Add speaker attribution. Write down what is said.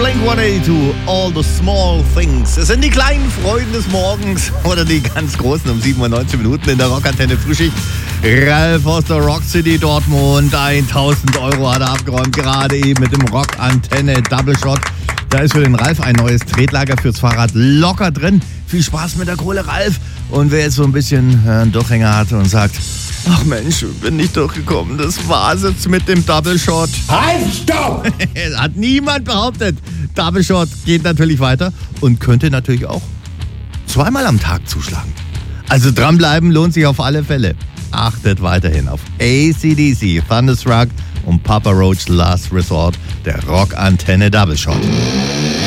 Speaker 1: Blink-182, All the Small Things. Es sind die kleinen Freuden des Morgens oder die ganz großen um 7:19 in der Rockantenne Frühschicht. Ralf aus der Rock City Dortmund, 1.000 € hat er abgeräumt, gerade eben mit dem Rockantenne Double Shot. Da ist für den Ralf ein neues Tretlager fürs Fahrrad locker drin. Viel Spaß mit der Kohle, Ralf. Und wer jetzt so ein bisschen einen Durchhänger hatte und sagt, ach Mensch, bin nicht durchgekommen, das war's jetzt mit dem Double Shot.
Speaker 2: Halt, stopp!
Speaker 1: Hat niemand behauptet. Double Shot geht natürlich weiter und könnte natürlich auch zweimal am Tag zuschlagen. Also dranbleiben lohnt sich auf alle Fälle. Achtet weiterhin auf AC/DC, Thunderstruck und Papa Roach Last Resort, der Rockantenne Double Shot.